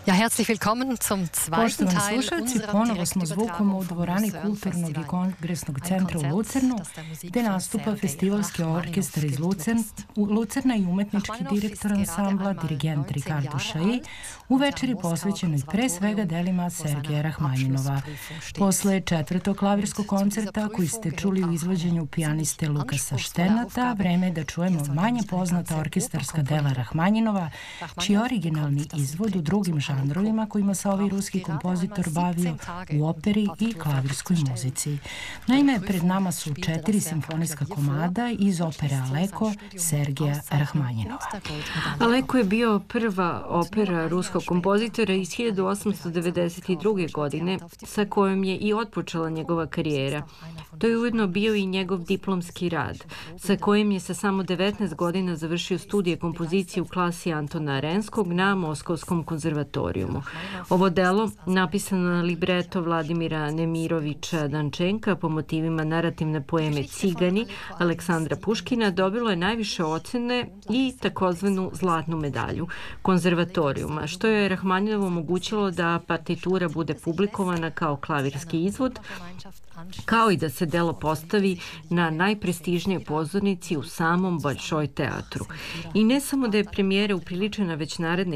Ja, herzlich willkommen zum zweiten Teil unserer ponovo smo zvukom u dvorani Kulturnog i kongresnog centra u Lucernu, gde nastupa festivalski orkestar iz Lucerna i umetnički direktor ansambla, dirigent Ricardo Chailly, u večeri posvećenoj pre svega delima Sergeja Rahmanjinova. Posle četvrtog klavirskog koncerta koji ste čuli u izvođenju pijaniste Lukasa Šternata, vreme je da čujemo manje poznata orkestarska dela Rahmanjinova, čiji originalni izvod u drugim žanrovima kojima se ovaj ruski kompozitor bavio u operi i klavirskoj muzici. Naime, pred nama su 4 simfonijska komada iz opere Aleko Sergeja Rahmanjinova. Aleko je bio prva opera ruskog kompozitora iz 1892. godine sa kojom je i otpočela njegova karijera. To je ujedno bio i njegov diplomski rad, sa kojim je sa samo 19 godina završio studije kompozicije u klasi Antona Arenskog na Moskovskom konzervatorijumu. Ovo delo, napisano na libreto Vladimira Nemirovića Dančenka po motivima narativne poeme Cigani Aleksandra Puškina, dobilo je najviše ocene i takozvanu zlatnu medalju konzervatorijuma, što je Rahmaninovu omogućilo da partitura bude publikovana kao klavirski izvod, kao i da se delo postavi na najprestižnijoj pozornici u samom Bolšoj teatru. I ne samo da je premijera upriličena već naredne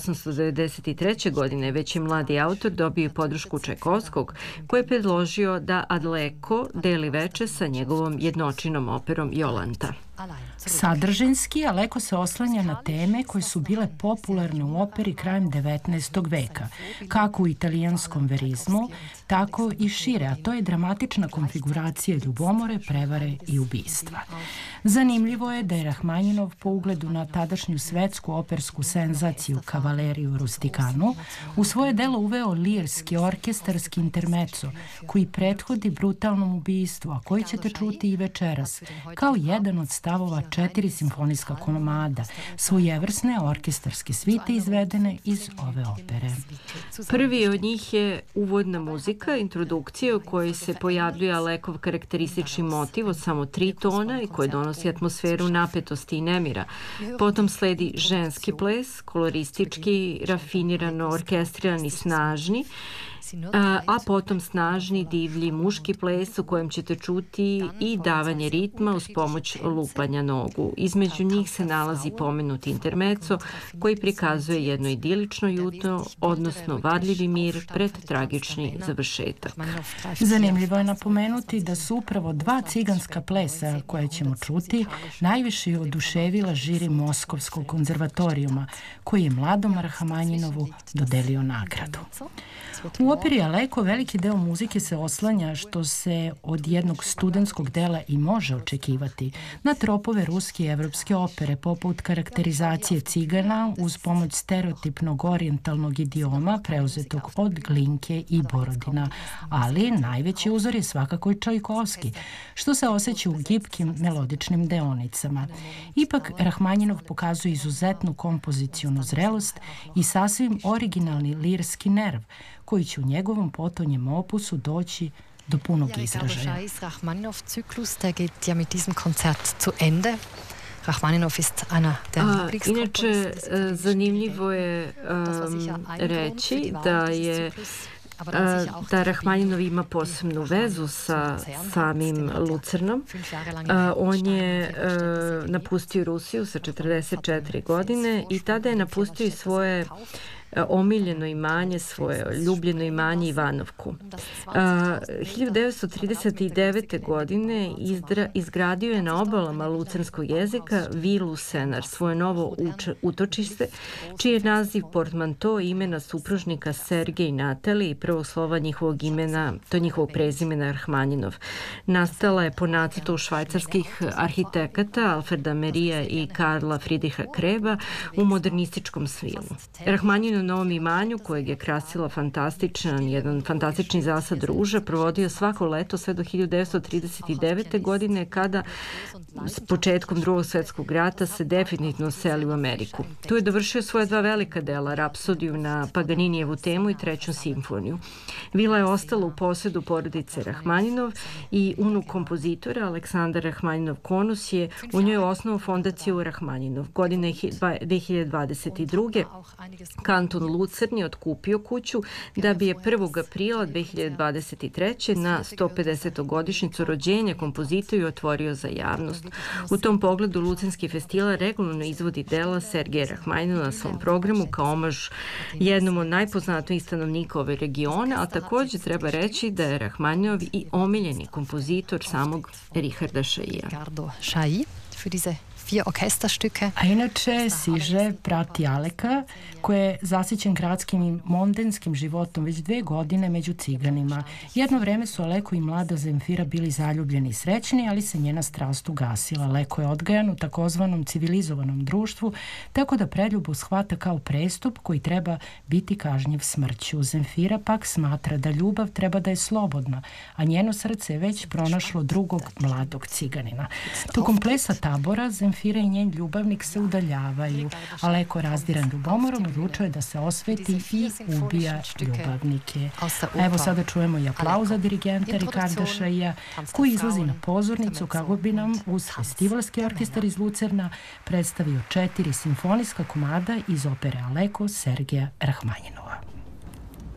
1893. godine, već je mladi autor dobio i podršku Čajkovskog, koji je predložio da Aleko deli veče sa njegovom jednočinom operom Jolanta. Sadržinski, Aleko se oslanja na teme koje su bile popularne u operi krajem 19. veka, kako u italijanskom verizmu, tako i šire, a to je dramatična konfiguracija ljubomore, prevare i ubistva. Zanimljivo je da je Rahmanjinov po ugledu na tadašnju svetsku opersku senzaciju Kavaleriju Rustikanu u svoje delo uveo lirski orkestarski intermezzo koji prethodi brutalnom ubistvu, a koji ćete čuti i večeras, kao jedan od stavova 4 simfonijska komada, svojevrsne orkestarske svite izvedene iz ove opere. Prvi od njih je uvodna muzika, introdukcija u kojoj se pojavljuje Alekov karakteristični motiv od samo 3 tona i koji donosi atmosferu napetosti i nemira. Potom sledi ženski ples, koloristički, rafinirano, orkestriran i snažni, a potom snažni, divlji muški ples u kojem ćete čuti i davanje ritma uz pomoć lupanja nogu. Između njih se nalazi pomenuti intermezzo koji prikazuje jedno idilično jutro, odnosno varljivi mir pred tragični završetak. Zanimljivo je napomenuti da su upravo 2 ciganska plesa koje ćemo čuti najviše oduševila žiri Moskovskog konzervatorijuma, koji je mladom Rahmanjinovu dodelio nagradu. U operi Aleko veliki deo muzike se oslanja, što se od jednog studentskog dela i može očekivati, na tropove ruske i evropske opere, poput karakterizacije cigana uz pomoć stereotipnog orijentalnog idioma preuzetog od Glinke i Borodina, ali najveći uzor je svakako i Čajkovski, što se osjeća u gibkim melodičnim deonicama. Ipak, Rahmanjinov pokazuje izuzetnu kompozicionu zrelost i sasvim originalni lirski nerv, koji će u njegovom potonjem opusu doći do punog izražaja. Rahmaninow-Zyklus, der geht ja mit diesem Konzert zu Ende. Rahmaninow ist einer der Lieblingskomponisten. Inače, zanimljivo je reći da Rahmanjinov ima posebnu vezu sa samim Lucernom. On je napustio Rusiju sa 44 godine i tada je napustio i svoje omiljeno imanje, svoje ljubljeno imanje Ivanovku. 1939. godine izgradio je na obalama lucerskog jezika vilu Senar, svoje novo utočište, čiji je naziv portmanto imena supružnika Sergej i Natalije i prvog slova njihovog imena, to je njihovog prezimena Rahmanjinov. Nastala je po nacrtu švajcarskih arhitekata Alfreda Merija i Karla Friedricha Kreba u modernističkom stilu. Rahmanjinov u novom imanju, kojeg je krasila jedan fantastični zasad ruža, provodio svako leto sve do 1939. godine, kada s početkom Drugog svjetskog rata se definitivno seli u Ameriku. Tu je dovršio svoje 2 velika dela, Rapsodiju na Paganinijevu temu i 3. simfoniju. Vila je ostala u posjedu porodice Rahmanjinov i unuk kompozitora Aleksandar Rahmanjinov-Konus je u njoj osnovao fondaciju Rahmanjinov. Godine 2022. Anton Lucerni je otkupio kuću da bi je 1. aprila 2023. na 150. godišnjicu rođenja kompozitoru otvorio za javnost. U tom pogledu Lucenski festival regularno izvodi dela Sergeja Rahmanjinova na svom programu kao omaž jednom od najpoznatijih stanovnika ove regione, a također treba reći da je Rahmanjinov i omiljeni kompozitor samog Richarda Šaija. A inače, Siže prati Aleka, koji je zasićen gradskim i mondenskim životom već 2 godine među ciganima. Jedno vreme su Aleko i mlada Zemfira bili zaljubljeni i srećni, ali se njena strast ugasila. Aleko je odgajan u takozvanom civilizovanom društvu, tako da preljubu shvata kao prestup koji treba biti kažnjiv smrću. Zemfira pak smatra da ljubav treba da je slobodna, a njeno srce je već pronašlo drugog mladog ciganina. Tokom plesa tabora, Zemfira i njen ljubavnik se udaljavaju. Aleko, razdiran ljubomorom, odlučuje da se osveti i ubija ljubavnike. A evo sada čujemo i aplauza dirigenta Richarda Šaija, koji izlazi na pozornicu kako bi nam uz festivalski orkestar iz Lucerna predstavio 4 simfonijska komada iz opere Aleko Sergeja Rahmanjinova.